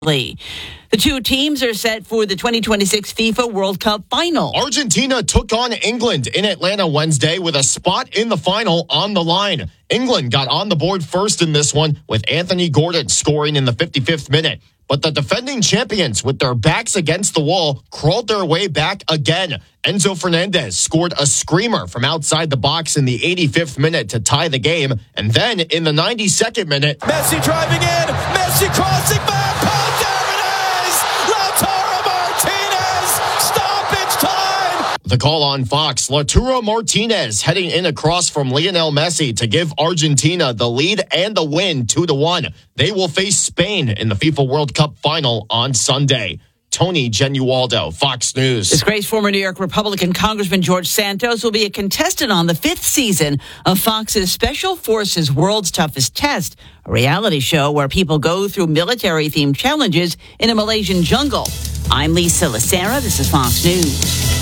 The two teams are set for the 2026 FIFA World Cup final. Argentina took on England in Atlanta Wednesday with a spot in the final on the line. England got on the board first in this one with Anthony Gordon scoring in the 55th minute. But the defending champions, with their backs against the wall, crawled their way back again. Enzo Fernandez scored a screamer from outside the box in the 85th minute to tie the game. And then in the 92nd minute, Messi driving in, Messi crossing back, oh, there it is! Lautaro Martinez, stoppage time! the call on Fox, Lautaro Martinez heading in across from Lionel Messi to give Argentina the lead and the win 2-1. They will face Spain in the FIFA World Cup final on Sunday. Tony Genualdo, Fox News. Disgraced former New York Republican Congressman George Santos will be a contestant on the 5th season of Fox's Special Forces World's Toughest Test, a reality show where people go through military-themed challenges in a Malaysian jungle. I'm Lisa Lacera. This is Fox News.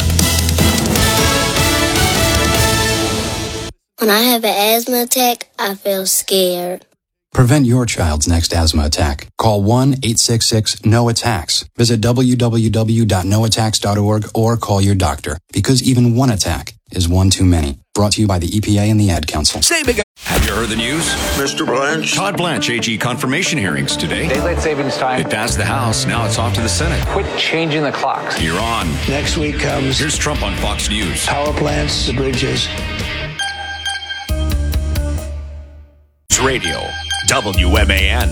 When I have an asthma attack, I feel scared. Prevent your child's next asthma attack. Call 1-866-NO-ATTACKS. Visit www.noattacks.org or call your doctor, because even one attack is one too many. Brought to you by the EPA and the Ad Council. Have you heard the news? Mr. Blanche. Todd Blanche, AG confirmation hearings today. Daylight savings time. It passed the House. Now it's off to the Senate. Quit changing the clocks. You're on. Next week comes Here's Trump on Fox News. power plants, the bridges. Radio, WMAN.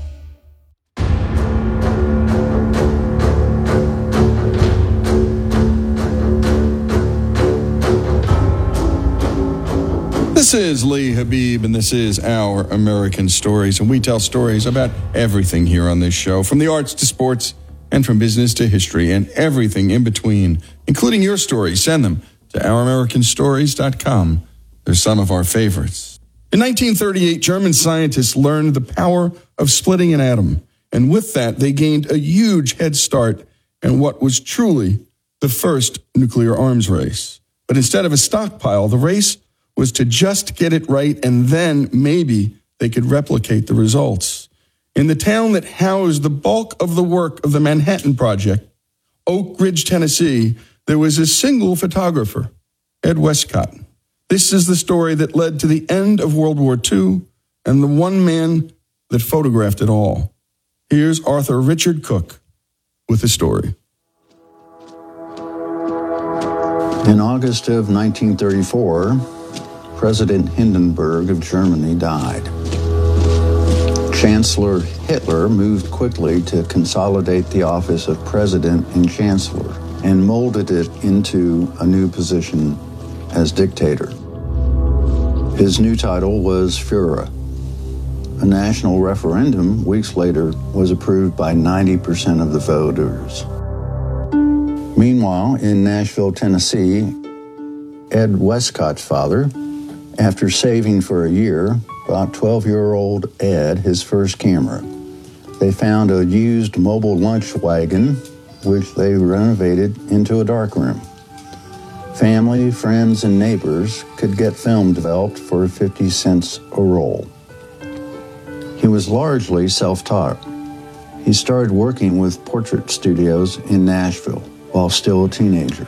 This is Lee Habib, and this is Our American Stories, and we tell stories about everything here on this show, from the arts to sports, and from business to history, and everything in between, including your stories. Send them to ouramericanstories.com. They're some of our favorites. In 1938, German scientists learned the power of splitting an atom, and with that, they gained a huge head start in what was truly the first nuclear arms race. But instead of a stockpile, the race was to just get it right, and then maybe they could replicate the results. In the town that housed the bulk of the work of the Manhattan Project, Oak Ridge, Tennessee, there was a single photographer, Ed Westcott. This is the story that led to the end of World War II and the one man that photographed it all. Here's Arthur Richard Cook with the story. In August of 1934, President Hindenburg of Germany died. Chancellor Hitler moved quickly to consolidate the office of President and Chancellor and molded it into a new position as dictator. His new title was Führer. A national referendum weeks later was approved by 90% of the voters. Meanwhile, in Nashville, Tennessee, Ed Westcott's father, after saving for a year, bought 12-year-old Ed his first camera. They found a used mobile lunch wagon, which they renovated into a darkroom. Family, friends, and neighbors could get film developed for 50 cents a roll. He was largely self-taught. He started working with portrait studios in Nashville while still a teenager.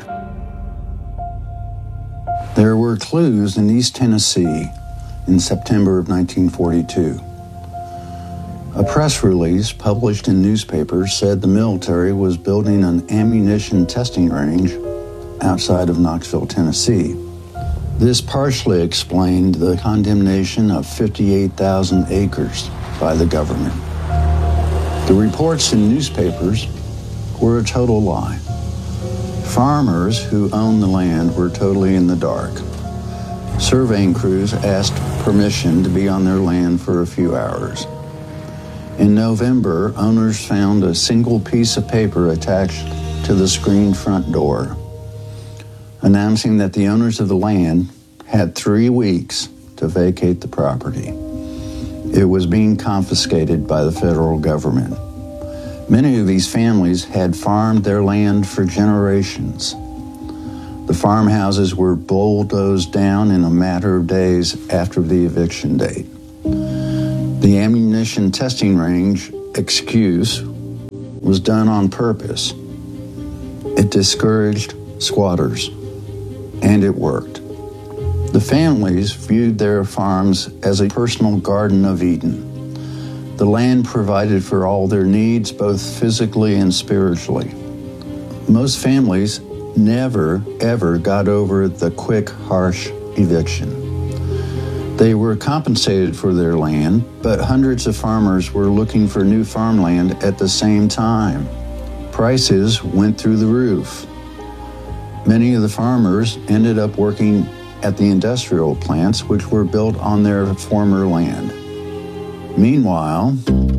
There were clues in East Tennessee in September of 1942. A press release published in newspapers said the military was building an ammunition testing range outside of Knoxville, Tennessee. This partially explained the condemnation of 58,000 acres by the government. The reports in newspapers were a total lie. Farmers who owned the land were totally in the dark. Surveying crews asked permission to be on their land for a few hours. In November, owners found a single piece of paper attached to the screened front door, announcing that the owners of the land had 3 weeks to vacate the property. It was being confiscated by the federal government. Many of these families had farmed their land for generations. The farmhouses were bulldozed down in a matter of days after the eviction date. The ammunition testing range excuse was done on purpose. It discouraged squatters, and it worked. The families viewed their farms as a personal Garden of Eden. The land provided for all their needs, both physically and spiritually. Most families never, ever got over the quick, harsh eviction. They were compensated for their land, but hundreds of farmers were looking for new farmland at the same time. Prices went through the roof. Many of the farmers ended up working at the industrial plants which were built on their former land. Meanwhile,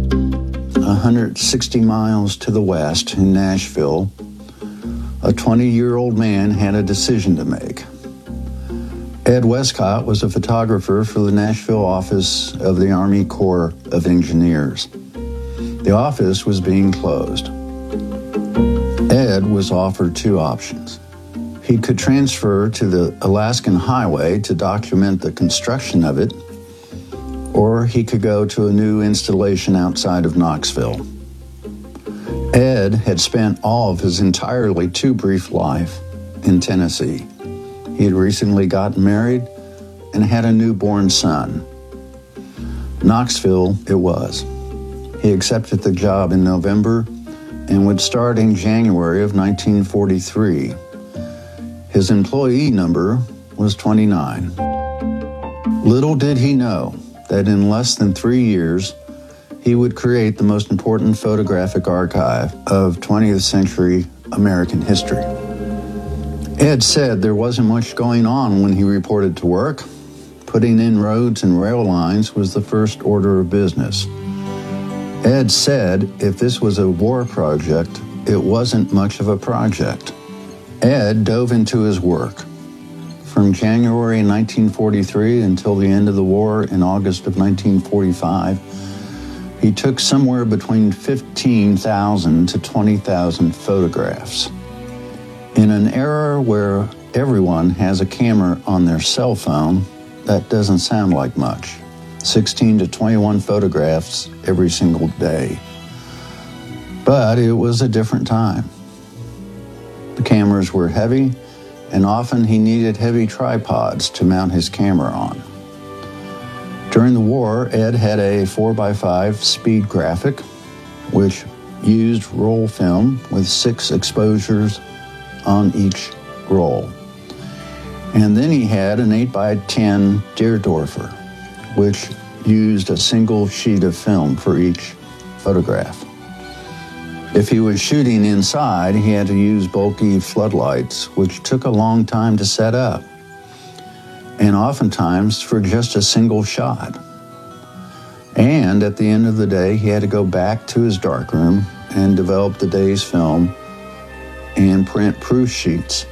160 miles to the west in Nashville, a 20-year-old man had a decision to make. Ed Westcott was a photographer for the Nashville office of the Army Corps of Engineers. The office was being closed. Ed was offered two options. He could transfer to the Alaskan Highway to document the construction of it, or he could go to a new installation outside of Knoxville. Ed had spent all of his entirely too brief life in Tennessee. He had recently gotten married and had a newborn son. Knoxville it was. He accepted the job in November and would start in January of 1943. His employee number was 29. Little did he know that in less than 3 years, he would create the most important photographic archive of 20th century American history. Ed said there wasn't much going on when he reported to work. Putting in roads and rail lines was the first order of business. Ed said if this was a war project, it wasn't much of a project. Ed dove into his work. From January 1943 until the end of the war in August of 1945, he took somewhere between 15,000 to 20,000 photographs. In an era where everyone has a camera on their cell phone, that doesn't sound like much. 16 to 21 photographs every single day. But it was a different time. The cameras were heavy, and often he needed heavy tripods to mount his camera on. During the war, Ed had a 4x5 speed graphic, which used roll film with 6 exposures on each roll. And then he had an 8x10 Deerdorfer, which used a single sheet of film for each photograph. If he was shooting inside, he had to use bulky floodlights, which took a long time to set up, and oftentimes for just a single shot. And at the end of the day, he had to go back to his darkroom and develop the day's film and print proof sheets.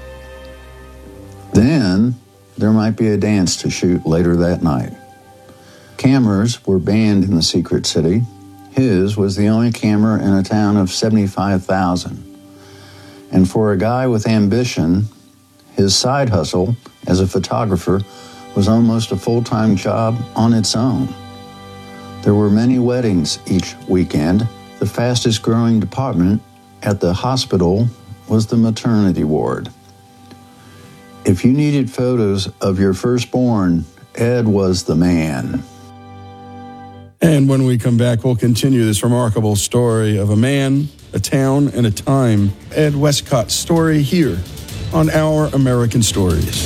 Then there might be a dance to shoot later that night. Cameras were banned in the secret city. His was the only camera in a town of 75,000. And for a guy with ambition, his side hustle as a photographer was almost a full-time job on its own. There were many weddings each weekend. The fastest growing department at the hospital was the maternity ward. If you needed photos of your firstborn, Ed was the man. And when we come back, we'll continue this remarkable story of a man, a town, and a time. Ed Westcott's story here on Our American Stories.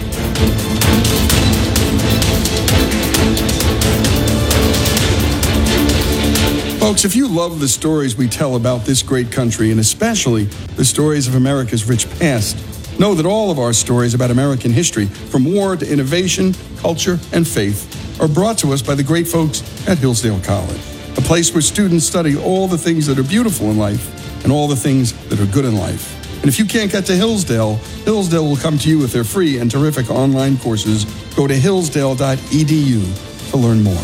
Folks, if you love the stories we tell about this great country, and especially the stories of America's rich past, know that all of our stories about American history, from war to innovation, culture, and faith, are brought to us by the great folks at Hillsdale College, a place where students study all the things that are beautiful in life and all the things that are good in life. And if you can't get to Hillsdale, Hillsdale will come to you with their free and terrific online courses. Go to hillsdale.edu to learn more.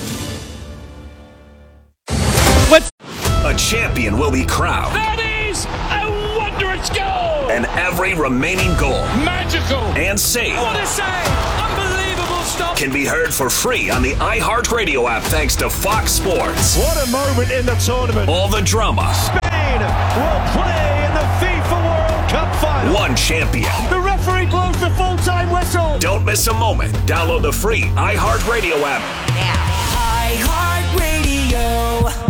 A champion will be crowned. That is a wondrous goal! And every remaining goal, Magical! And save, What a save! Unbelievable stop! can be heard for free on the iHeartRadio app thanks to Fox Sports. What a moment in the tournament! All the drama, Spain Spain will play in the FIFA World Cup final. One champion. The referee blows the full-time whistle. Don't miss a moment. Download the free iHeartRadio app now. iHeartRadio.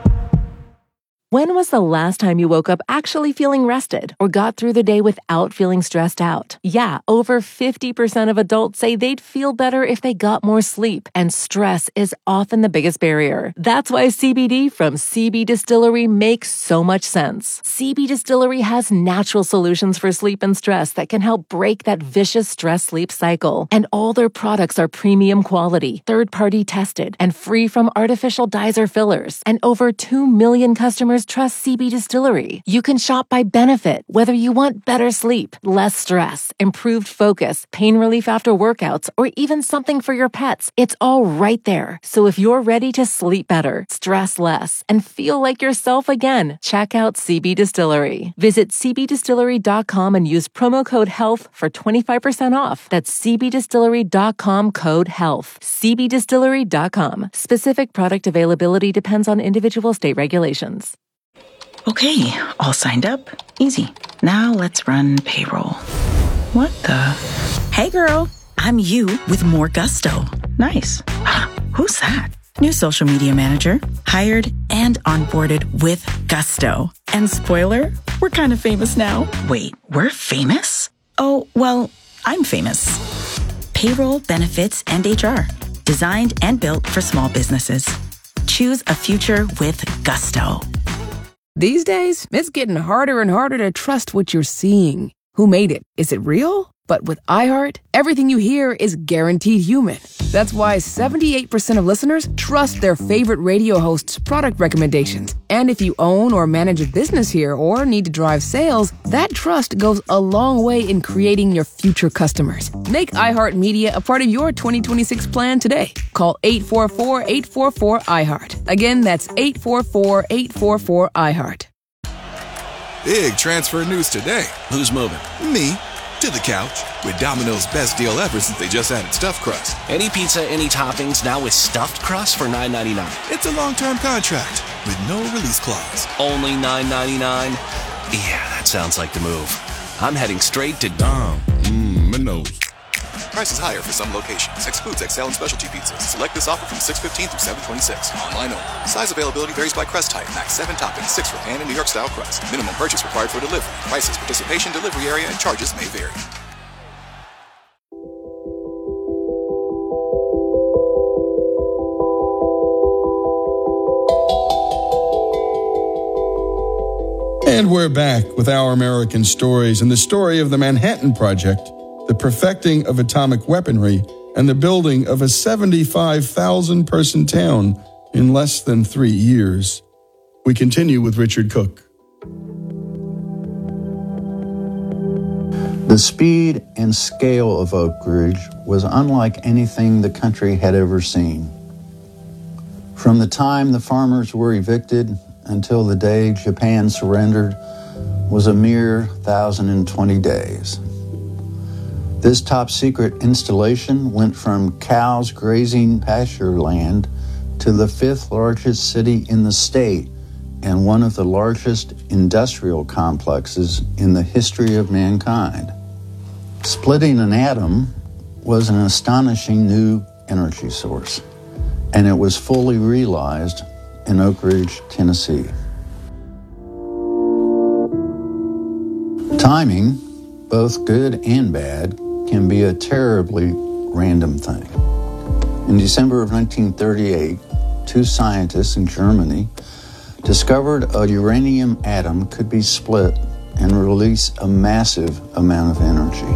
When was the last time you woke up actually feeling rested or got through the day without feeling stressed out? Yeah, over 50% of adults say they'd feel better if they got more sleep, and stress is often the biggest barrier. That's why CBD from CB Distillery makes so much sense. CB Distillery has natural solutions for sleep and stress that can help break that vicious stress-sleep cycle. And all their products are premium quality, third-party tested, and free from artificial dyes or fillers. And over 2 million customers trust CB Distillery. You can shop by benefit, whether you want better sleep, less stress, improved focus, pain relief after workouts, or even something for your pets. It's all right there. So if you're ready to sleep better, stress less, and feel like yourself again, check out CB Distillery. Visit cbdistillery.com and use promo code HEALTH for 25% off. That's cbdistillery.com code HEALTH. cbdistillery.com. Specific product availability depends on individual state regulations. Okay, all signed up. Easy. Now let's run payroll. What the? Hey girl, I'm you with more gusto. Nice. Who's that? New social media manager. Hired and onboarded with gusto. And spoiler, we're kind of famous now. Wait, we're famous? Oh, well, I'm famous. Payroll, benefits, and HR. Designed and built for small businesses. Choose a future with gusto. These days, it's getting harder and harder to trust what you're seeing. Who made it? Is it real? But with iHeart, everything you hear is guaranteed human. That's why 78% of listeners trust their favorite radio host's product recommendations. And if you own or manage a business here or need to drive sales, that trust goes a long way in creating your future customers. Make iHeartMedia a part of your 2026 plan today. Call 844-844-iHeart. Again, that's 844-844-iHeart. Big transfer news today. Who's moving? Me. To the couch with Domino's best deal ever since they just added stuffed crust. Any pizza, any toppings, now with stuffed crust for $9.99. It's a long-term contract with no release clause. Only $9.99? Yeah, that sounds like the move. I'm heading straight to Domino's. Prices higher for some locations. Excludes XL and specialty pizzas. Select this offer from 6/15 through 7/26. Online only. Size availability varies by crust type. Max 7 toppings, 6 for pan and New York style crust. Minimum purchase required for delivery. Prices, participation, delivery area, and charges may vary. And we're back with Our American Stories and the story of the Manhattan Project, the perfecting of atomic weaponry, and the building of a 75,000-person town in less than 3 years. We continue with Richard Cook. The speed and scale of Oak Ridge was unlike anything the country had ever seen. From the time the farmers were evicted until the day Japan surrendered was a mere 1,020 days. This top-secret installation went from cows grazing pasture land to the 5th largest city in the state and one of the largest industrial complexes in the history of mankind. Splitting an atom was an astonishing new energy source, and it was fully realized in Oak Ridge, Tennessee. Timing, both good and bad, can be a terribly random thing. In December of 1938, 2 scientists in Germany discovered a uranium atom could be split and release a massive amount of energy.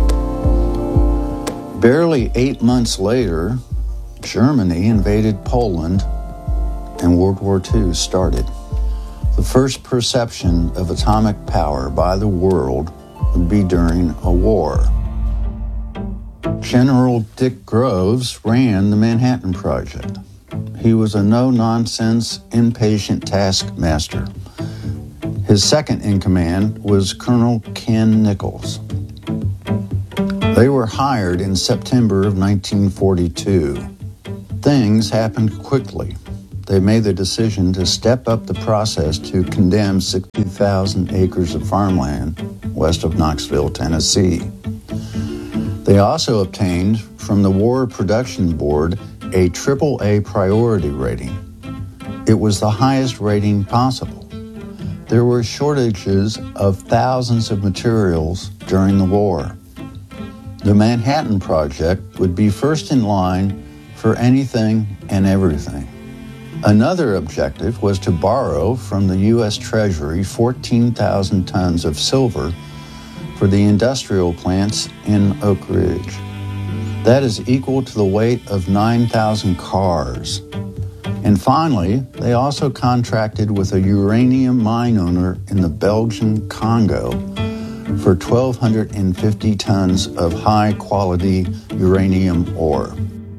Barely 8 months later, Germany invaded Poland and World War II started. The first perception of atomic power by the world would be during a war. General Dick Groves ran the Manhattan Project. He was a no-nonsense, impatient taskmaster. His second in command was Colonel Ken Nichols. They were hired in September of 1942. Things happened quickly. they made the decision to step up the process to condemn 60,000 acres of farmland west of Knoxville, Tennessee. They also obtained from the War Production Board a AAA priority rating. It was the highest rating possible. There were shortages of thousands of materials during the war. The Manhattan Project would be first in line for anything and everything. Another objective was to borrow from the U.S. Treasury 14,000 tons of silver for the industrial plants in Oak Ridge. That is equal to the weight of 9,000 cars. And finally, they also contracted with a uranium mine owner in the Belgian Congo for 1,250 tons of high-quality uranium ore.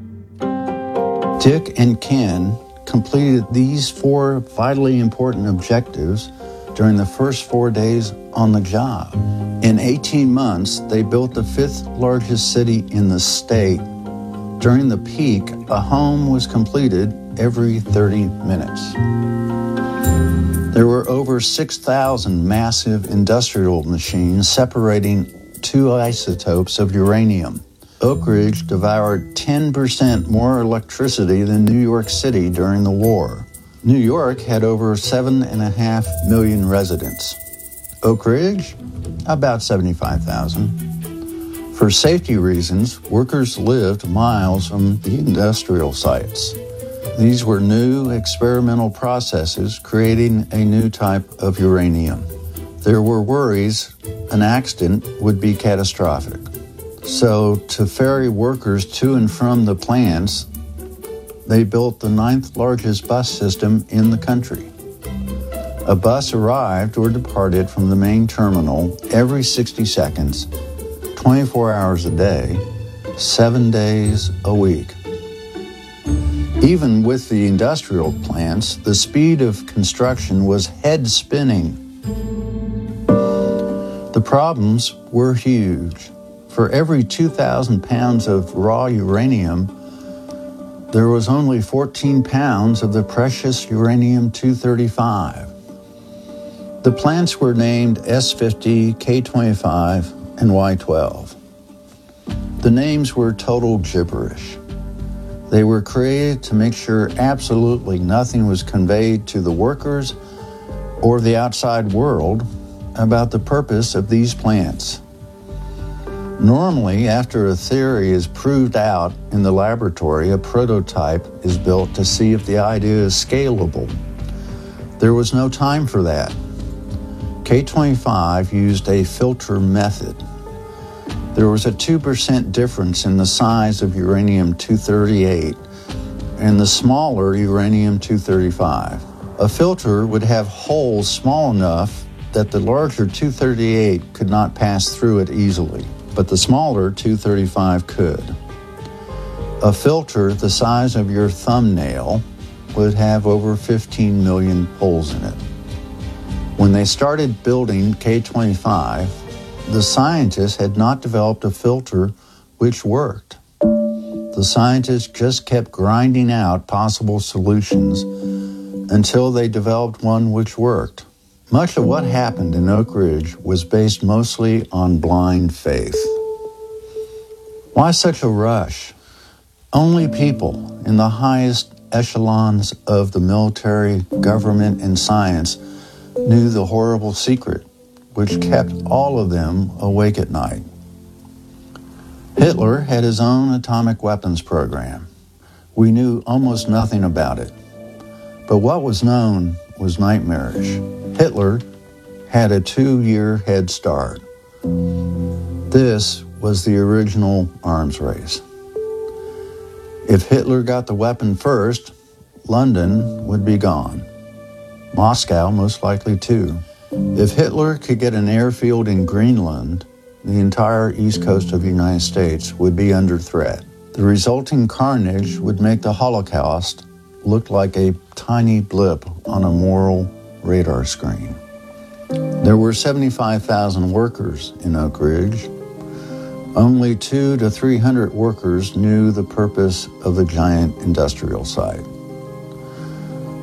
Dick and Ken completed these 4 vitally important objectives during the first 4 days on the job. In 18 months, they built the 5th largest city in the state. During the peak, a home was completed every 30 minutes. There were over 6,000 massive industrial machines separating 2 isotopes of uranium. Oak Ridge devoured 10% more electricity than New York City during the war. New York had over 7.5 million residents. Oak Ridge, about 75,000. For safety reasons, workers lived miles from the industrial sites. These were new experimental processes creating a new type of uranium. There were worries an accident would be catastrophic. So, to ferry workers to and from the plants, they built the 9th largest bus system in the country. A bus arrived or departed from the main terminal every 60 seconds, 24 hours a day, 7 days a week. Even with the industrial plants, the speed of construction was head-spinning. The problems were huge. For every 2,000 pounds of raw uranium, there was only 14 pounds of the precious uranium-235. The plants were named S50, K25, and Y12. The names were total gibberish. They were created to make sure absolutely nothing was conveyed to the workers or the outside world about the purpose of these plants. Normally, after a theory is proved out in the laboratory, a prototype is built to see if the idea is scalable. There was no time for that. K25 used a filter method. There was a 2% difference in the size of uranium-238 and the smaller uranium-235. A filter would have holes small enough that the larger 238 could not pass through it easily, but the smaller 235 could. A filter the size of your thumbnail would have over 15 million holes in it. When they started building K25, the scientists had not developed a filter which worked. The scientists just kept grinding out possible solutions until they developed one which worked. Much of what happened in Oak Ridge was based mostly on blind faith. Why such a rush? Only people in the highest echelons of the military, government, and science knew the horrible secret which kept all of them awake at night. Hitler had his own atomic weapons program. We knew almost nothing about it. But what was known was nightmarish. Hitler had a 2-year head start. This was the original arms race. If Hitler got the weapon first, London would be gone. Moscow most likely too. If Hitler could get an airfield in Greenland, the entire east coast of the United States would be under threat. The resulting carnage would make the Holocaust look like a tiny blip on a moral radar screen. There were 75,000 workers in Oak Ridge. Only 200 to 300 workers knew the purpose of the giant industrial site.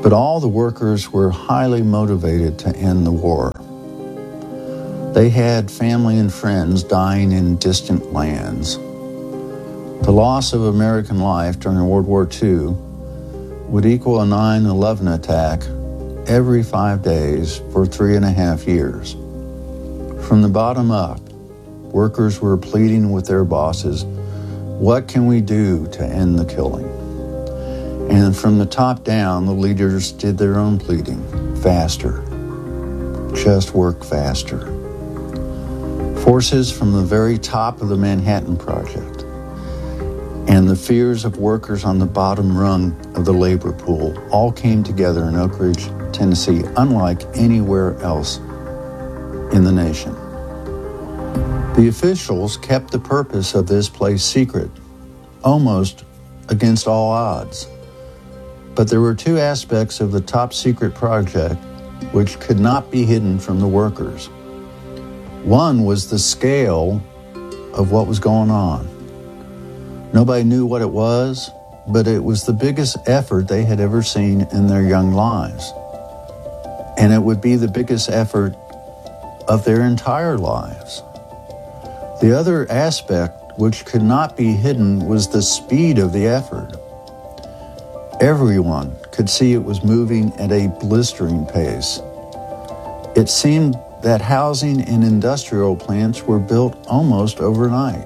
But all the workers were highly motivated to end the war. They had family and friends dying in distant lands. The loss of American life during World War II would equal a 9/11 attack every 5 days for 3.5 years. From the bottom up, workers were pleading with their bosses, what can we do to end the killing? And from the top down, the leaders did their own pleading. Faster. Just work faster. Forces from the very top of the Manhattan Project and the fears of workers on the bottom rung of the labor pool all came together in Oak Ridge, Tennessee, unlike anywhere else in the nation. The officials kept the purpose of this place secret, almost against all odds. But there were two aspects of the top secret project which could not be hidden from the workers. One was the scale of what was going on. Nobody knew what it was, but it was the biggest effort they had ever seen in their young lives. And it would be the biggest effort of their entire lives. The other aspect which could not be hidden was the speed of the effort. Everyone could see it was moving at a blistering pace. It seemed that housing and industrial plants were built almost overnight.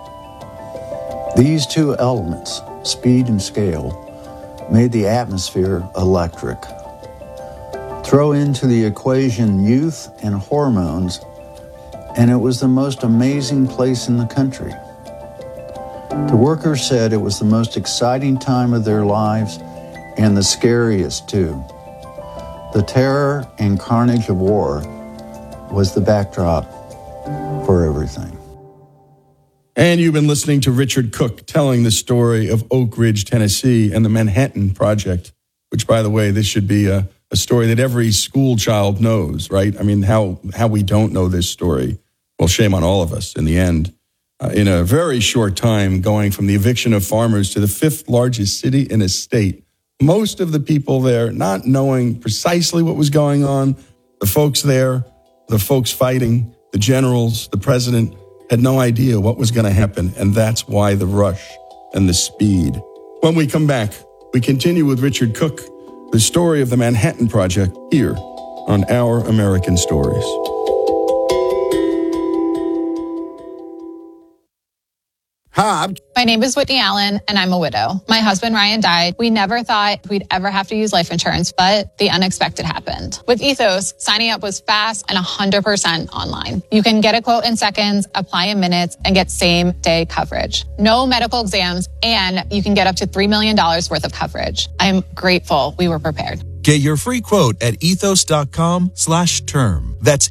These two elements, speed and scale, made the atmosphere electric. Throw into the equation youth and hormones, and it was the most amazing place in the country. The workers said it was the most exciting time of their lives and the scariest too. The terror and carnage of war was the backdrop for everything. And you've been listening to Richard Cook telling the story of Oak Ridge, Tennessee and the Manhattan Project, which, by the way, this should be a story that every school child knows, right? I mean, how we don't know this story. Well, shame on all of us in the end. In a very short time, going from the eviction of farmers to the fifth largest city in a state, most of the people there not knowing precisely what was going on, the folks there, the folks fighting, the generals, the president, had no idea what was going to happen, and that's why the rush and the speed. When we come back, we continue with Richard Cook, the story of the Manhattan Project, here on Our American Stories. My name is Whitney Allen, and I'm a widow. My husband, Ryan, died. We never thought we'd ever have to use life insurance, but the unexpected happened. With Ethos, signing up was fast and 100% online. You can get a quote in seconds, apply in minutes, and get same-day coverage. No medical exams, and you can get up to $3 million worth of coverage. I'm grateful we were prepared. Get your free quote at ethos.com/term. That's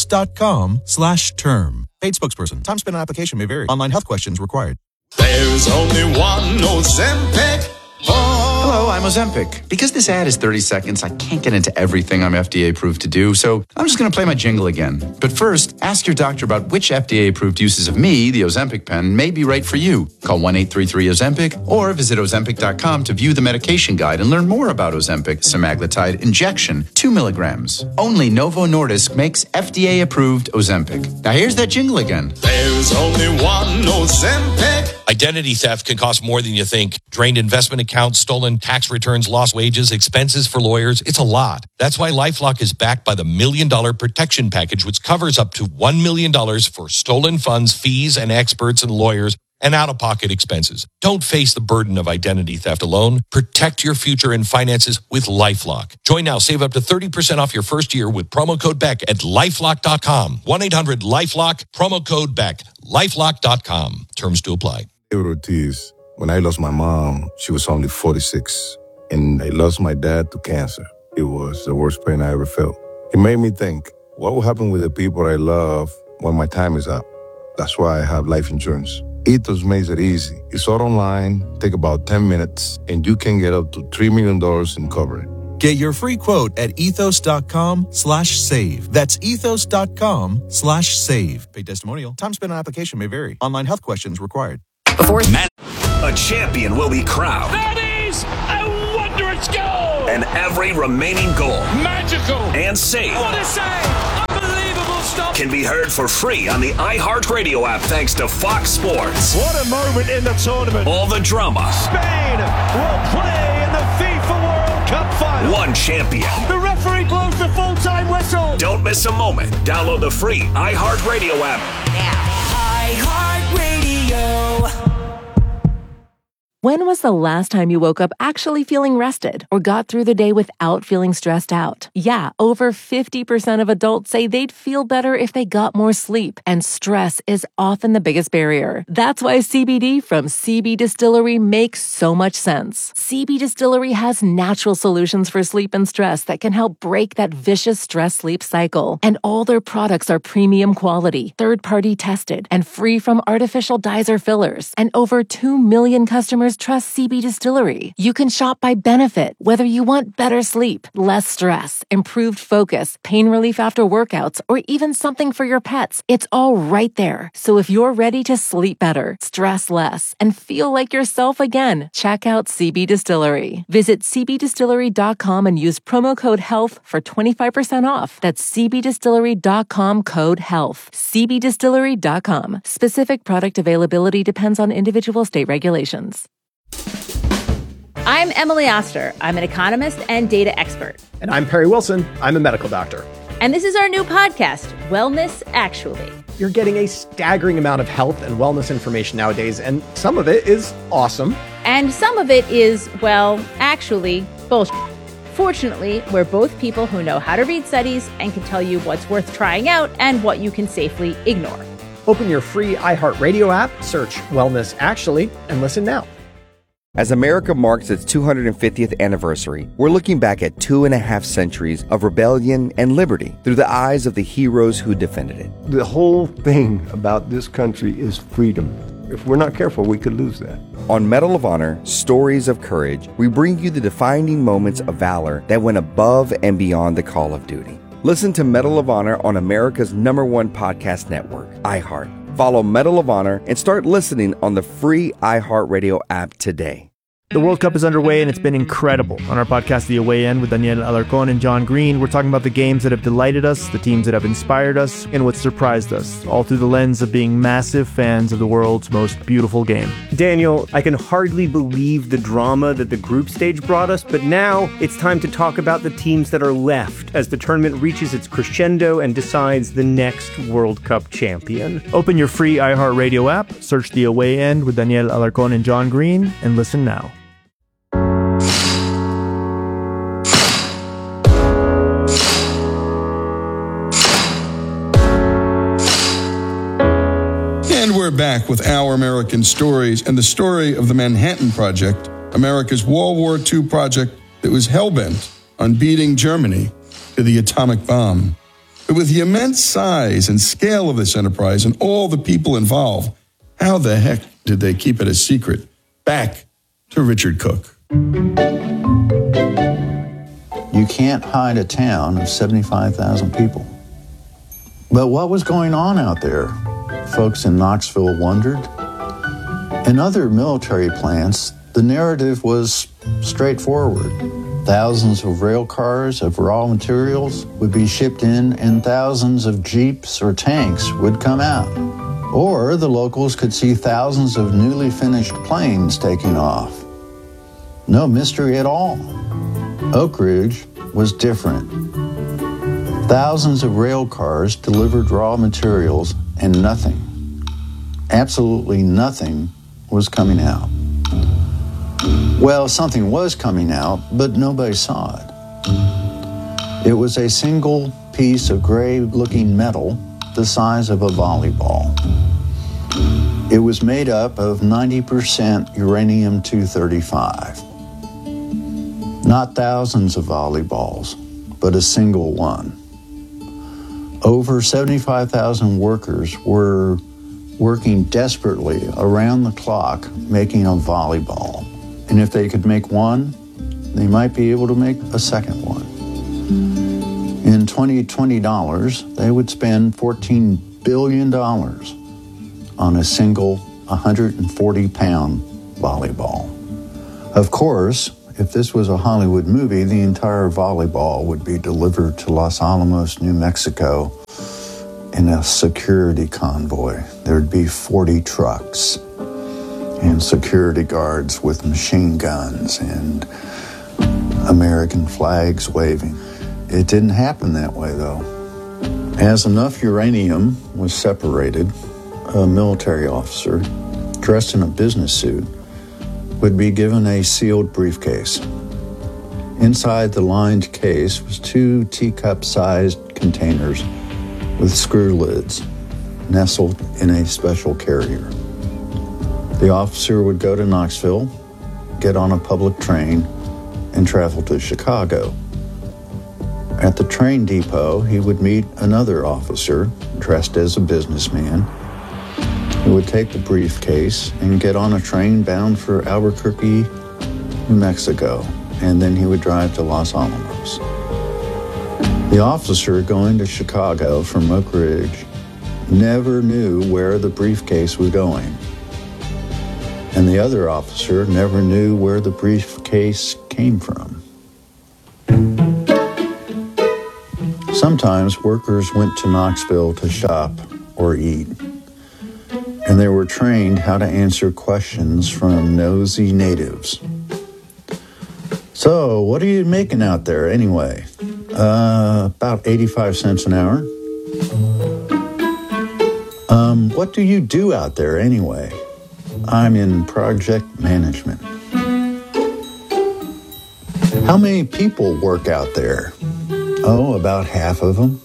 ethos.com/term. Paid spokesperson. Time spent on application may vary. Online health questions required. There's only one Ozempic. Hello, I'm Ozempic. Because this ad is 30 seconds, I can't get into everything I'm FDA approved to do, so I'm just going to play my jingle again. But first, ask your doctor about which FDA approved uses of me, the Ozempic pen, may be right for you. Call 1-833-OZEMPIC or visit Ozempic.com to view the medication guide and learn more about Ozempic semaglutide injection, 2 milligrams. Only Novo Nordisk makes FDA approved Ozempic. Now here's that jingle again. There's only one Ozempic. Identity theft can cost more than you think. Drained investment accounts, stolen tax returns, lost wages, expenses for lawyers. It's a lot. That's why LifeLock is backed by the $1 Million Protection Package, which covers up to $1 million for stolen funds, fees, and experts and lawyers, and out-of-pocket expenses. Don't face the burden of identity theft alone. Protect your future and finances with LifeLock. Join now. Save up to 30% off your first year with promo code BECK at LifeLock.com. 1-800-LifeLock, promo code BECK, LifeLock.com. Terms to apply. Ortiz, when I lost my mom, she was only 46, and I lost my dad to cancer. It was the worst pain I ever felt. It made me think, what will happen with the people I love when my time is up? That's why I have life insurance. Ethos makes it easy. It's all online, take about 10 minutes, and you can get up to $3 million in coverage. Get your free quote at ethos.com/save. That's ethos.com/save. Paid testimonial. Time spent on application may vary. Online health questions required. A champion will be crowned. That is a wondrous goal. and every remaining goal. Magical. And save. What a save. Unbelievable stop. Can be heard for free on the iHeartRadio app thanks to Fox Sports. What a moment in the tournament. All the drama. Spain will play in the FIFA World Cup final. One champion. The referee blows the full-time whistle. Don't miss a moment. Download the free iHeartRadio app now. iHeartRadio. When was the last time you woke up actually feeling rested or got through the day without feeling stressed out? Yeah, over 50% of adults say they'd feel better if they got more sleep, and stress is often the biggest barrier. That's why CBD from CB Distillery makes so much sense. CB Distillery has natural solutions for sleep and stress that can help break that vicious stress-sleep cycle. And all their products are premium quality, third-party tested, and free from artificial dyes or fillers. And over 2 million customers trust CB Distillery. You can shop by benefit, whether you want better sleep, less stress, improved focus, pain relief after workouts, or even something for your pets. It's all right there. So if you're ready to sleep better, stress less, and feel like yourself again, check out CB Distillery. Visit cbdistillery.com and use promo code HEALTH for 25% off. That's cbdistillery.com, code HEALTH. cbdistillery.com. Specific product availability depends on individual state regulations. I'm Emily Oster. I'm an economist and data expert. And I'm Perry Wilson. I'm a medical doctor. And this is our new podcast, Wellness Actually. You're getting a staggering amount of health and wellness information nowadays, and some of it is awesome. And some of it is, well, actually, bullshit. Fortunately, we're both people who know how to read studies and can tell you what's worth trying out and what you can safely ignore. Open your free iHeartRadio app, search Wellness Actually, and listen now. As America marks its 250th anniversary, we're looking back at 2.5 centuries of rebellion and liberty through the eyes of the heroes who defended it. The whole thing about this country is freedom. If we're not careful, we could lose that. On Medal of Honor, Stories of Courage, we bring you the defining moments of valor that went above and beyond the call of duty. Listen to Medal of Honor on America's #1 podcast network, iHeart. Follow Medal of Honor and start listening on the free iHeartRadio app today. The World Cup is underway and it's been incredible. On our podcast, The Away End, with Daniel Alarcón and John Green, we're talking about the games that have delighted us, the teams that have inspired us, and what surprised us, all through the lens of being massive fans of the world's most beautiful game. Daniel, I can hardly believe the drama that the group stage brought us, but now it's time to talk about the teams that are left as the tournament reaches its crescendo and decides the next World Cup champion. Open your free iHeartRadio app, search The Away End with Daniel Alarcón and John Green, and listen now. And we're back with Our American Stories and the story of the Manhattan Project, America's World War II project that was hell-bent on beating Germany to the atomic bomb. But with the immense size and scale of this enterprise and all the people involved, how the heck did they keep it a secret? Back to Richard Cook. You can't hide a town of 75,000 people. But what was going on out there? Folks in Knoxville wondered. In other military plants, the narrative was straightforward. Thousands of rail cars of raw materials would be shipped in and thousands of jeeps or tanks would come out. Or the locals could see thousands of newly finished planes taking off. No mystery at all. Oak Ridge was different. Thousands of rail cars delivered raw materials and nothing, absolutely nothing, was coming out. Well, something was coming out, but nobody saw it. It was a single piece of gray-looking metal the size of a volleyball. It was made up of 90% uranium-235. Not thousands of volleyballs, but a single one. Over 75,000 workers were working desperately around the clock making a volleyball. And if they could make one, they might be able to make a second one. In 2020 dollars, they would spend $14 billion on a single 140-pound volleyball. Of course, if this was a Hollywood movie, the entire volleyball would be delivered to Los Alamos, New Mexico in a security convoy. There'd be 40 trucks and security guards with machine guns and American flags waving. It didn't happen that way, though. As enough uranium was separated, a military officer dressed in a business suit would be given a sealed briefcase. Inside the lined case was 2 teacup-sized containers with screw lids nestled in a special carrier. The officer would go to Knoxville, get on a public train, and travel to Chicago. At the train depot, he would meet another officer dressed as a businessman who would take the briefcase and get on a train bound for Albuquerque, New Mexico, and then he would drive to Los Alamos. The officer going to Chicago from Oak Ridge never knew where the briefcase was going, and the other officer never knew where the briefcase came from. Sometimes workers went to Knoxville to shop or eat, and they were trained how to answer questions from nosy natives. So, what are you making out there anyway? About 85 cents an hour. What do you do out there anyway? I'm in project management. How many people work out there? Oh, about half of them.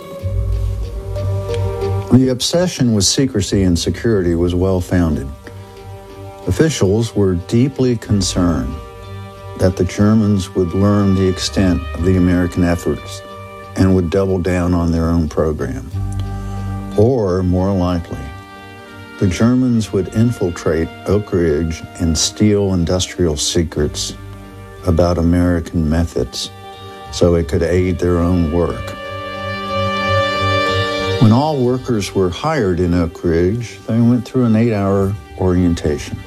The obsession with secrecy and security was well-founded. Officials were deeply concerned that the Germans would learn the extent of the American efforts and would double down on their own program. Or, more likely, the Germans would infiltrate Oak Ridge and steal industrial secrets about American methods so it could aid their own work. When all workers were hired in Oak Ridge, they went through an 8-hour orientation.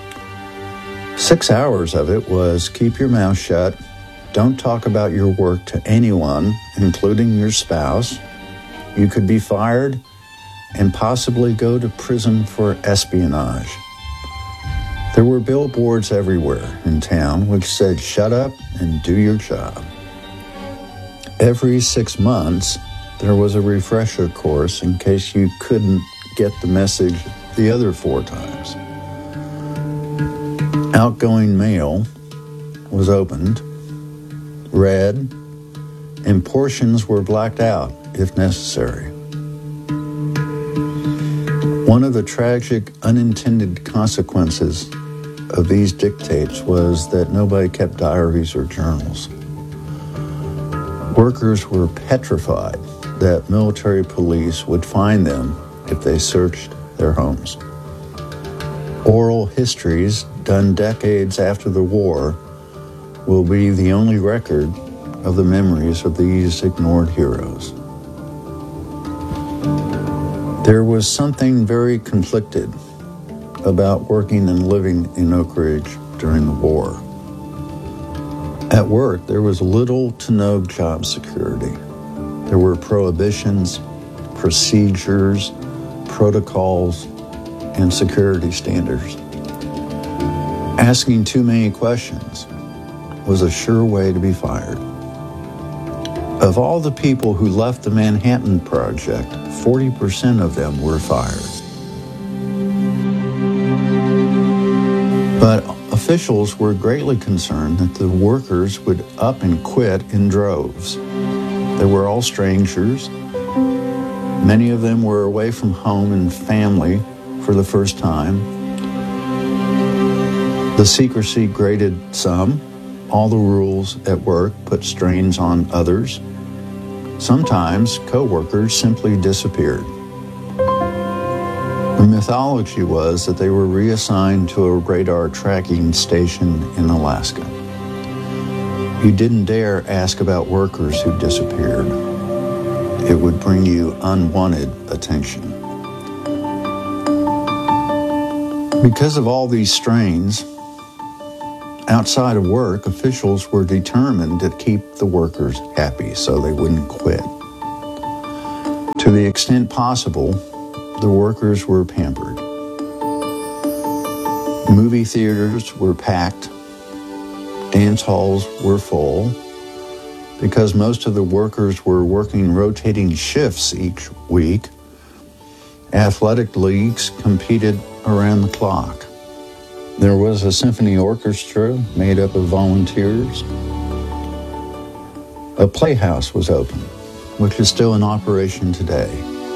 6 hours of it was keep your mouth shut, don't talk about your work to anyone, including your spouse. You could be fired and possibly go to prison for espionage. There were billboards everywhere in town which said, shut up and do your job. Every 6 months, there was a refresher course in case you couldn't get the message the other 4 times. Outgoing mail was opened, read, and portions were blacked out if necessary. One of the tragic unintended consequences of these dictates was that nobody kept diaries or journals. Workers were petrified that military police would find them if they searched their homes. Oral histories done decades after the war will be the only record of the memories of these ignored heroes. There was something very conflicted about working and living in Oak Ridge during the war. At work, there was little to no job security. There were prohibitions, procedures, protocols, and security standards. Asking too many questions was a sure way to be fired. Of all the people who left the Manhattan Project, 40% of them were fired. But officials were greatly concerned that the workers would up and quit in droves. They were all strangers. Many of them were away from home and family for the first time. The secrecy grated some. All the rules at work put strains on others. Sometimes co-workers simply disappeared. The mythology was that they were reassigned to a radar tracking station in Alaska. You didn't dare ask about workers who disappeared. It would bring you unwanted attention. Because of all these strains, Outside of work, officials were determined to keep the workers happy so they wouldn't quit. To the extent possible, the workers were pampered. Movie theaters were packed. Dance halls were full because most of the workers were working rotating shifts each week. Athletic leagues competed around the clock. There was a symphony orchestra made up of volunteers. A playhouse was open, which is still in operation today.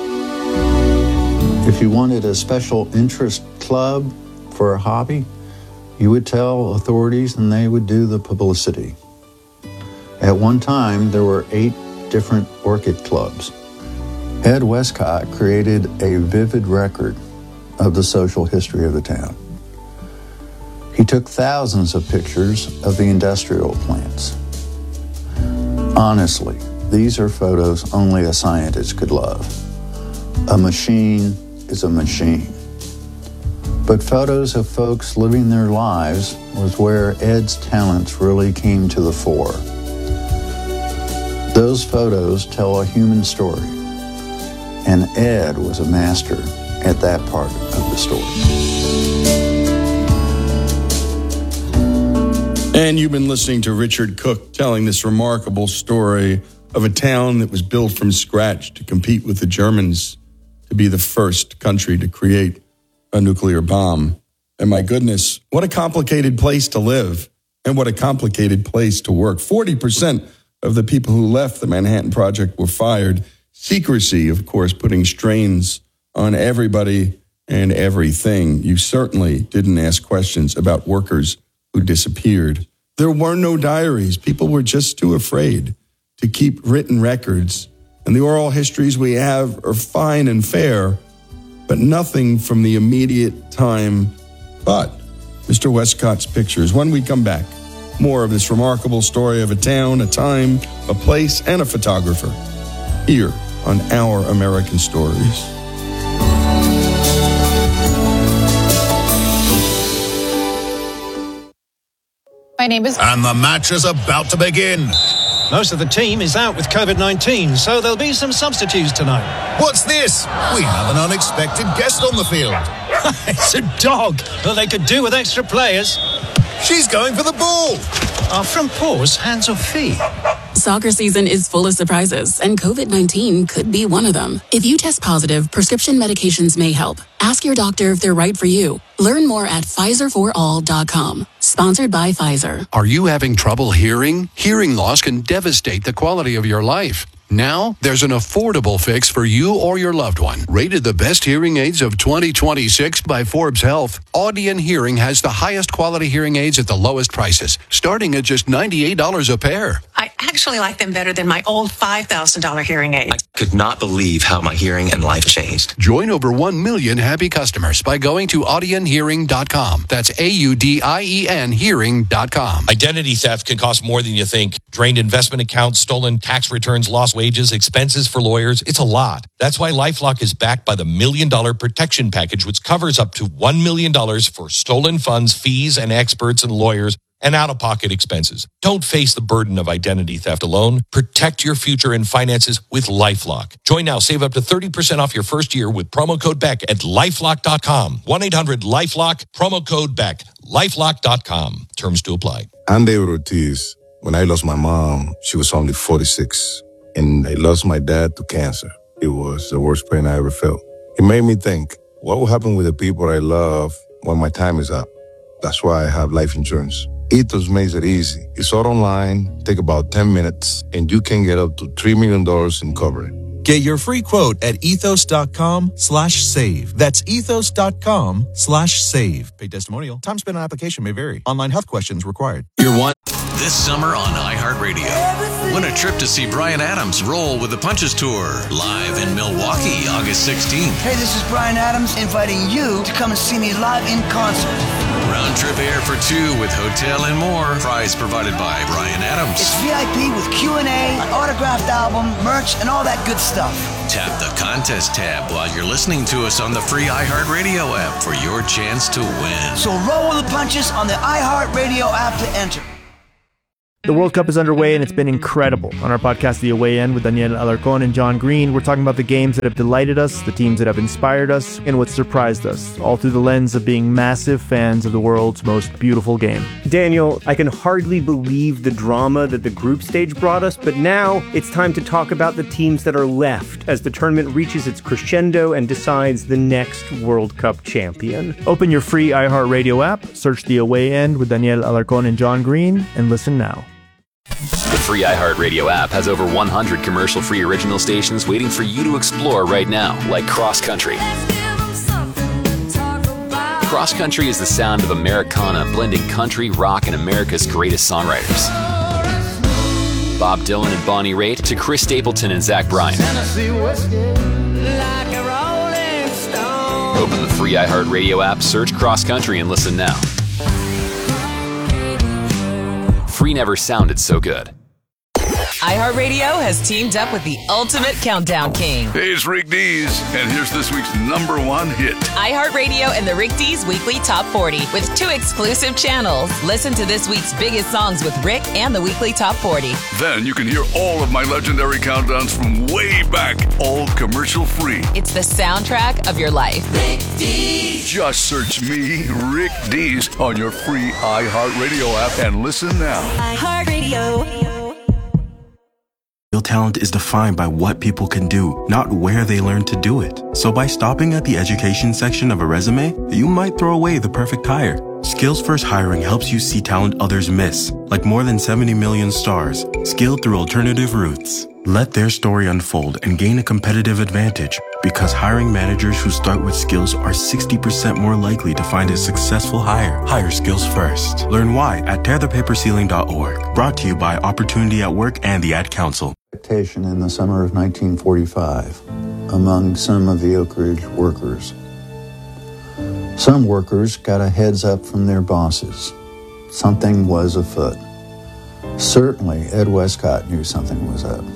If you wanted a special interest club for a hobby, you would tell authorities and they would do the publicity. At one time, there were 8 different orchid clubs. Ed Westcott created a vivid record of the social history of the town. He took thousands of pictures of the industrial plants. Honestly, these are photos only a scientist could love. A machine is a machine. But photos of folks living their lives was where Ed's talents really came to the fore. Those photos tell a human story, and Ed was a master at that part of the story. And you've been listening to Richard Cook telling this remarkable story of a town that was built from scratch to compete with the Germans to be the first country to create a nuclear bomb. And my goodness, what a complicated place to live and what a complicated place to work. 40% of the people who left the Manhattan Project were fired. Secrecy, of course, putting strains on everybody and everything. You certainly didn't ask questions about workers who disappeared. There were no diaries. People were just too afraid to keep written records. And the oral histories we have are fine and fair, but nothing from the immediate time but Mr. Westcott's pictures. When we come back, more of this remarkable story of a town, a time, a place, and a photographer here on Our American Stories. My name is... And the match is about to begin. Most of the team is out with COVID-19, so there'll be some substitutes tonight. What's this? We have an unexpected guest on the field. It's a dog. Well, they could do with extra players. She's going for the ball. Are front paws hands or feet? Soccer season is full of surprises, and COVID-19 could be one of them. If you test positive, prescription medications may help. Ask your doctor if they're right for you. Learn more at PfizerForAll.com. Sponsored by Pfizer. Are you having trouble hearing? Hearing loss can devastate the quality of your life. Now, there's an affordable fix for you or your loved one. Rated the best hearing aids of 2026 by Forbes Health, Audion Hearing has the highest quality hearing aids at the lowest prices, starting at just $98 a pair. I actually like them better than my old $5,000 hearing aid. I could not believe how my hearing and life changed. Join over 1 million happy customers by going to audionhearing.com. That's AUDIEN hearing.com. Identity theft can cost more than you think. Drained investment accounts, stolen tax returns, lost wages, expenses for lawyers. It's a lot. That's why LifeLock is backed by the $1 Million Protection Package, which covers up to $1 million for stolen funds, fees, and experts and lawyers, and out-of-pocket expenses. Don't face the burden of identity theft alone. Protect your future and finances with LifeLock. Join now. Save up to 30% off your first year with promo code BECK at LifeLock.com. 1-800-LifeLock, promo code BECK. LifeLock.com. Terms to apply. I'm David Ortiz. When I lost my mom, she was only 46. And I lost my dad to cancer. It was the worst pain I ever felt. It made me think, what will happen with the people I love when my time is up? That's why I have life insurance. Ethos makes it easy. It's all online, take about 10 minutes, and you can get up to $3 million in coverage. Get your free quote at ethos.com/save. That's ethos.com/save. Paid testimonial. Time spent on application may vary. Online health questions required. You're one. This summer on iHeartRadio. Win a trip to see Bryan Adams roll with the Punches Tour. Live in Milwaukee, August 16th. Hey, this is Bryan Adams inviting you to come and see me live in concert. Round trip air for two with hotel and more. Prize provided by Bryan Adams. It's VIP with Q&A, an autographed album, merch, and all that good stuff. Tap the contest tab while you're listening to us on the free iHeartRadio app for your chance to win. So roll with the punches on the iHeartRadio app to enter. The World Cup is underway and it's been incredible. On our podcast, The Away End, with Daniel Alarcón and John Green, we're talking about the games that have delighted us, the teams that have inspired us, and what surprised us, all through the lens of being massive fans of the world's most beautiful game. Daniel, I can hardly believe the drama that the group stage brought us, but now it's time to talk about the teams that are left as the tournament reaches its crescendo and decides the next World Cup champion. Open your free iHeartRadio app, search The Away End with Daniel Alarcón and John Green, and listen now. The free iHeartRadio app has over 100 commercial-free original stations waiting for you to explore right now, like Cross Country. Cross Country is the sound of Americana blending country, rock, and America's greatest songwriters. Bob Dylan and Bonnie Raitt to Chris Stapleton and Zach Bryan. Open the free iHeartRadio app, search Cross Country, and listen now. Free never sounded so good. iHeartRadio has teamed up with the ultimate countdown king. Hey, it's Rick Dees, and here's this week's #1 hit. iHeartRadio and the Rick Dees Weekly Top 40 with 2 exclusive channels. Listen to this week's biggest songs with Rick and the Weekly Top 40. Then you can hear all of my legendary countdowns from way back, all commercial free. It's the soundtrack of your life. Rick Dees. Just search me, Rick Dees, on your free iHeartRadio app and listen now. iHeartRadio. Real talent is defined by what people can do, not where they learn to do it. So by stopping at the education section of a resume, you might throw away the perfect hire. Skills First Hiring helps you see talent others miss, like more than 70 million stars, skilled through alternative routes. Let their story unfold and gain a competitive advantage, because hiring managers who start with skills are 60% more likely to find a successful hire. Hire skills first. Learn why at tearthepaperceiling.org. Brought to you by Opportunity at Work and the Ad Council. In the summer of 1945 among some of the Oak Ridge workers. Some workers got a heads up from their bosses. Something was afoot. Certainly, Ed Westcott knew something was up.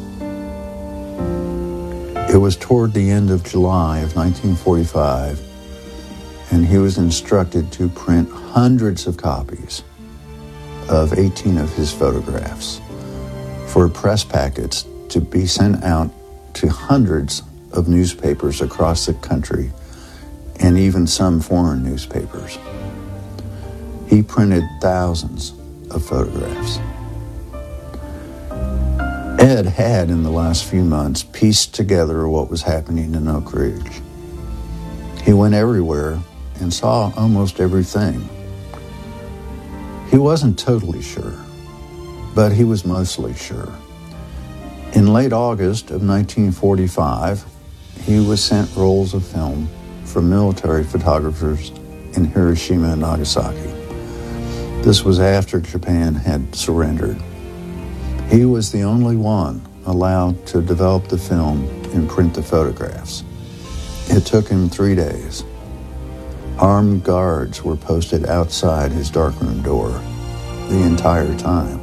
It was toward the end of July of 1945, and he was instructed to print hundreds of copies of 18 of his photographs for press packets to be sent out to hundreds of newspapers across the country and even some foreign newspapers. He printed thousands of photographs. Ed had, in the last few months, pieced together what was happening in Oak Ridge. He went everywhere and saw almost everything. He wasn't totally sure, but he was mostly sure. In late August of 1945, he was sent rolls of film from military photographers in Hiroshima and Nagasaki. This was after Japan had surrendered. He was the only one allowed to develop the film and print the photographs. It took him 3 days. Armed guards were posted outside his darkroom door the entire time.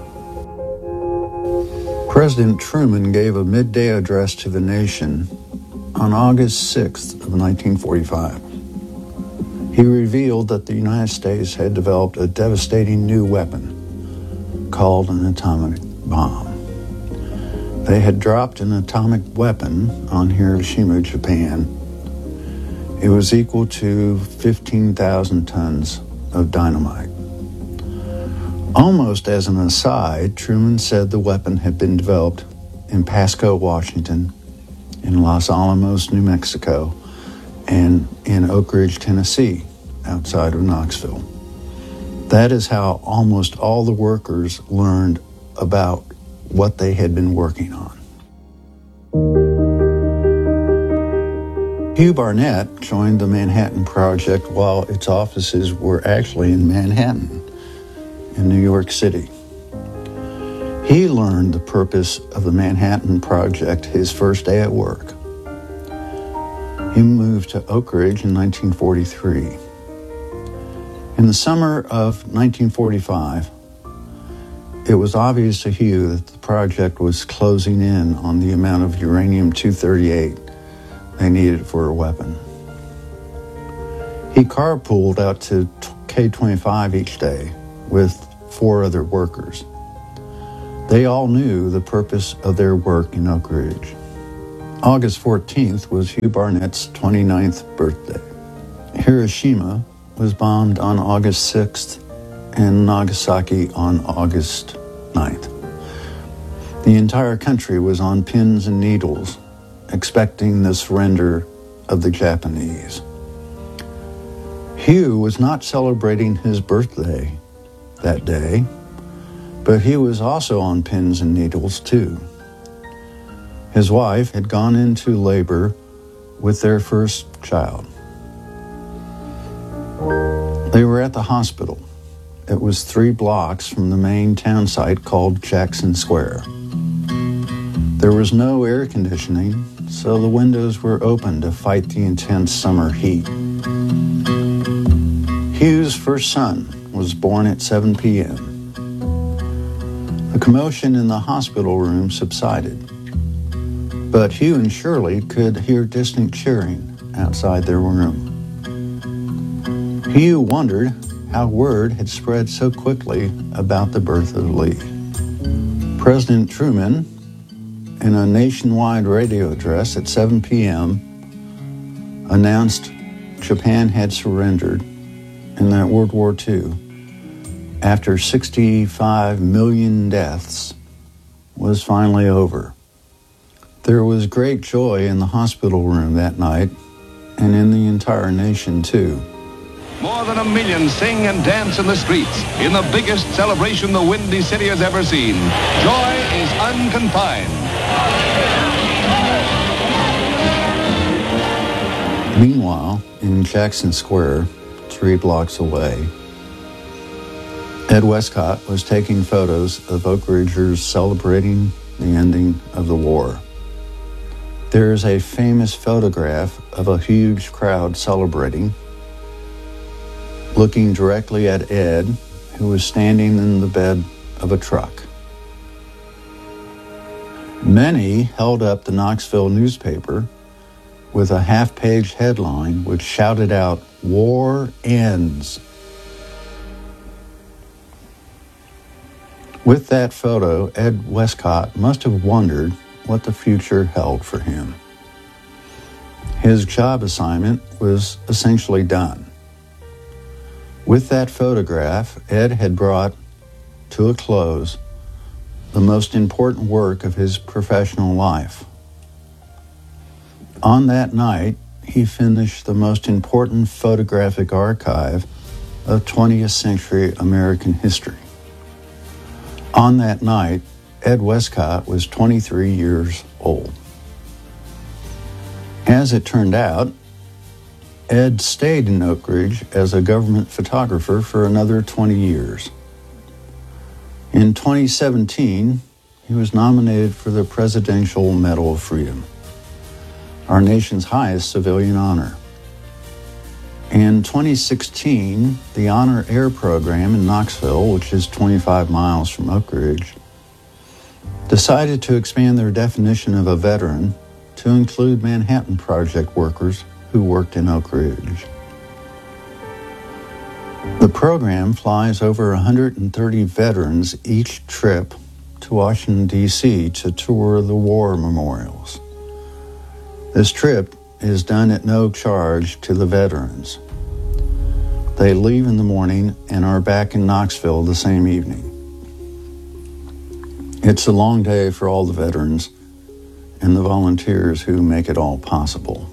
President Truman gave a midday address to the nation on August 6th of 1945. He revealed that the United States had developed a devastating new weapon called an atomic bomb. They had dropped an atomic weapon on Hiroshima, Japan. It was equal to 15,000 tons of dynamite. Almost as an aside, Truman said the weapon had been developed in Pasco, Washington, in Los Alamos, New Mexico, and in Oak Ridge, Tennessee, outside of Knoxville. That is how almost all the workers learned about what they had been working on. Hugh Barnett joined the Manhattan Project while its offices were actually in Manhattan, in New York City. He learned the purpose of the Manhattan Project his first day at work. He moved to Oak Ridge in 1943. In the summer of 1945, it was obvious to Hugh that the project was closing in on the amount of uranium-238 they needed for a weapon. He carpooled out to K-25 each day with 4 other workers. They all knew the purpose of their work in Oak Ridge. August 14th was Hugh Barnett's 29th birthday. Hiroshima was bombed on August 6th and Nagasaki on August 9th. The entire country was on pins and needles, expecting the surrender of the Japanese. Hugh was not celebrating his birthday that day, but he was also on pins and needles too. His wife had gone into labor with their first child. They were at the hospital. It was 3 blocks from the main town site called Jackson Square. There was no air conditioning, so the windows were open to fight the intense summer heat. Hugh's first son was born at 7 p.m. The commotion in the hospital room subsided, but Hugh and Shirley could hear distant cheering outside their room. Hugh wondered how word had spread so quickly about the birth of Lee. President Truman, in a nationwide radio address at 7 p.m., announced Japan had surrendered and that World War II, after 65 million deaths, was finally over. There was great joy in the hospital room that night, and in the entire nation, too. More than 1 million sing and dance in the streets in the biggest celebration the Windy City has ever seen. Joy is unconfined. Meanwhile, in Jackson Square, 3 blocks away, Ed Westcott was taking photos of Oak Ridgers celebrating the ending of the war. There is a famous photograph of a huge crowd celebrating, looking directly at Ed, who was standing in the bed of a truck. Many held up the Knoxville newspaper with a half-page headline which shouted out, "War ends." With that photo, Ed Westcott must have wondered what the future held for him. His job assignment was essentially done. With that photograph, Ed had brought to a close the most important work of his professional life. On that night, he finished the most important photographic archive of 20th century American history. On that night, Ed Westcott was 23 years old. As it turned out, Ed stayed in Oak Ridge as a government photographer for another 20 years. In 2017, he was nominated for the Presidential Medal of Freedom, our nation's highest civilian honor. In 2016, the Honor Air Program in Knoxville, which is 25 miles from Oak Ridge, decided to expand their definition of a veteran to include Manhattan Project workers who worked in Oak Ridge. The program flies over 130 veterans each trip to Washington, D.C. to tour the war memorials. This trip is done at no charge to the veterans. They leave in the morning and are back in Knoxville the same evening. It's a long day for all the veterans and the volunteers who make it all possible.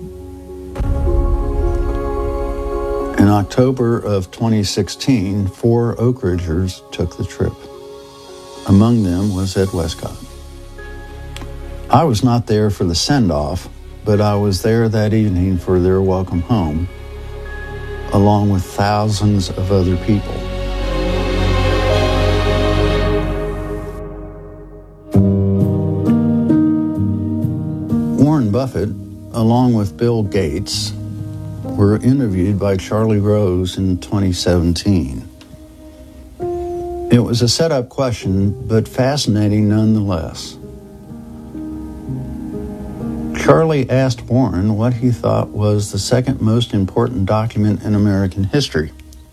In October of 2016, 4 Oak Ridgers took the trip. Among them was Ed Westcott. I was not there for the send-off, but I was there that evening for their welcome home, along with thousands of other people. Warren Buffett, along with Bill Gates, were interviewed by Charlie Rose in 2017. It was a set-up question, but fascinating nonetheless. Charlie asked Warren what he thought was the second most important document in American history.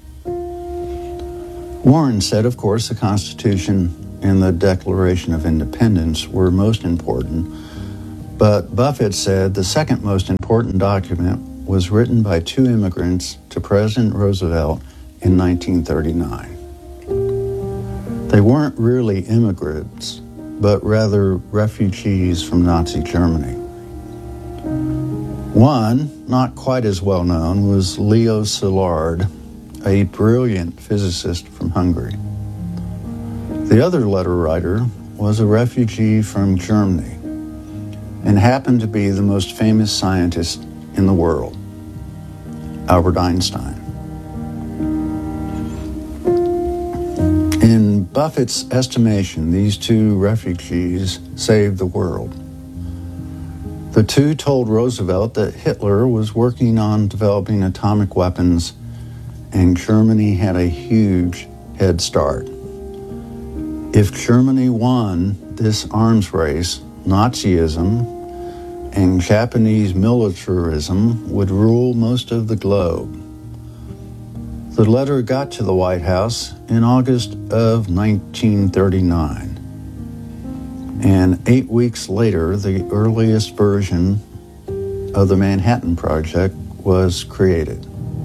Warren said, of course, the Constitution and the Declaration of Independence were most important, but Buffett said the second most important document was written by two immigrants to President Roosevelt in 1939. They weren't really immigrants, but rather refugees from Nazi Germany. One, not quite as well known, was Leo Szilard, a brilliant physicist from Hungary. The other letter writer was a refugee from Germany and happened to be the most famous scientist in the world, Albert Einstein. In Buffett's estimation, these two refugees saved the world. The two told Roosevelt that Hitler was working on developing atomic weapons and Germany had a huge head start. If Germany won this arms race, Nazism and Japanese militarism would rule most of the globe. The letter got to the White House in August of 1939. And 8 weeks later, the earliest version of the Manhattan Project was created.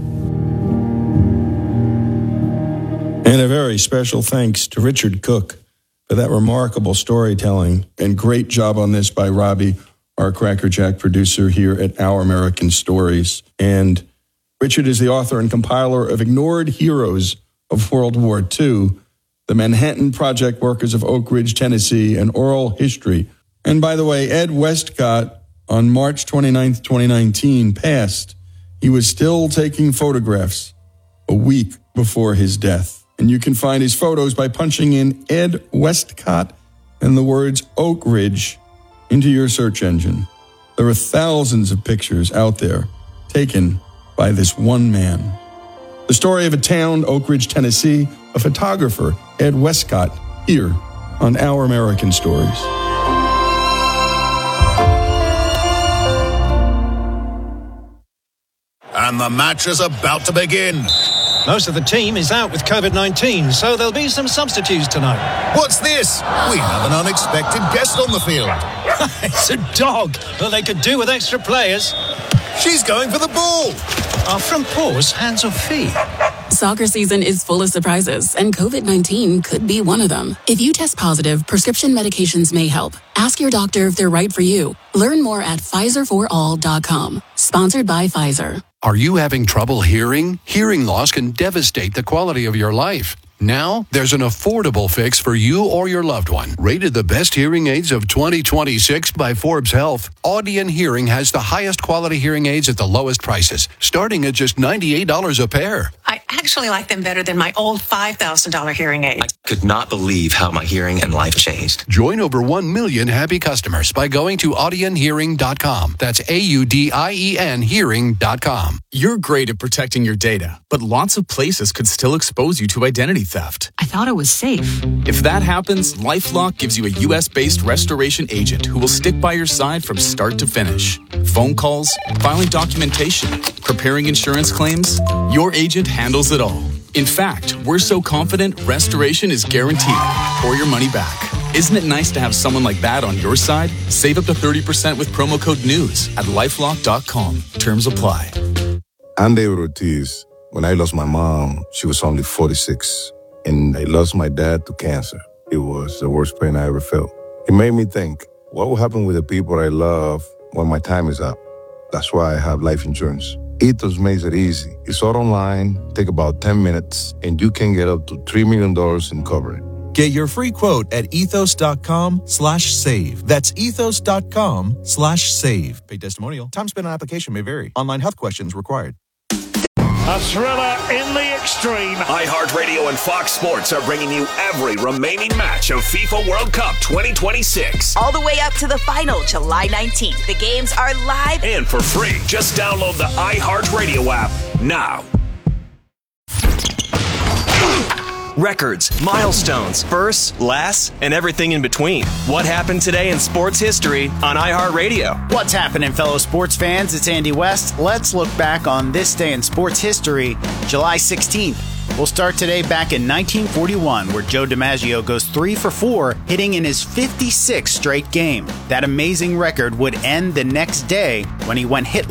And a very special thanks to Richard Cook for that remarkable storytelling, and great job on this by Robbie, our Crackerjack producer here at Our American Stories. And Richard is the author and compiler of Ignored Heroes of World War II, The Manhattan Project Workers of Oak Ridge, Tennessee, and Oral History. And by the way, Ed Westcott, on March 29th, 2019, passed. He was still taking photographs a week before his death. And you can find his photos by punching in Ed Westcott and the words Oak Ridge into your search engine. There are thousands of pictures out there taken by this one man. The story of a town, Oak Ridge, Tennessee, a photographer, Ed Westcott, here on Our American Stories. And the match is about to begin. Most of the team is out with COVID-19, so there'll be some substitutes tonight. What's this? We have an unexpected guest on the field. It's a dog. Well, they could do with extra players. She's going for the ball. Our front paws, hands or feet. Soccer season is full of surprises, and COVID-19 could be one of them. If you test positive, prescription medications may help. Ask your doctor if they're right for you. Learn more at PfizerForAll.com. Sponsored by Pfizer. Are you having trouble hearing? Hearing loss can devastate the quality of your life. Now, there's an affordable fix for you or your loved one. Rated the best hearing aids of 2026 by Forbes Health, Audion Hearing has the highest quality hearing aids at the lowest prices, starting at just $98 a pair. I actually like them better than my old $5,000 hearing aid. I could not believe how my hearing and life changed. Join over 1 million happy customers by going to audionhearing.com. That's AUDIEN hearing.com. You're great at protecting your data, but lots of places could still expose you to identity theft. I thought it was safe. If that happens, LifeLock gives you a U.S.-based restoration agent who will stick by your side from start to finish. Phone calls, filing documentation, preparing insurance claims, your agent handles it all. In fact, we're so confident restoration is guaranteed or your money back. Isn't it nice to have someone like that on your side? Save up to 30% with promo code NEWS at LifeLock.com. Terms apply. I'm David Ortiz. When I lost my mom, she was only 46. And I lost my dad to cancer. It was the worst pain I ever felt. It made me think, what will happen with the people I love when my time is up? That's why I have life insurance. Ethos makes it easy. It's all online, take about 10 minutes, and you can get up to $3 million in coverage. Get your free quote at ethos.com/save. That's ethos.com/save. Paid testimonial. Time spent on application may vary. Online health questions required. A thriller in the extreme. iHeartRadio and Fox Sports are bringing you every remaining match of FIFA World Cup 2026. All the way up to the final, July 19th. The games are live and for free. Just download the iHeartRadio app now. Records, milestones, firsts, lasts, and everything in between. What happened today in sports history on iHeartRadio? What's happening, fellow sports fans? It's Andy West. Let's look back on this day in sports history, July 16th. We'll start today back in 1941, where Joe DiMaggio goes 3 for 4, hitting in his 56th straight game. That amazing record would end the next day when he went hitless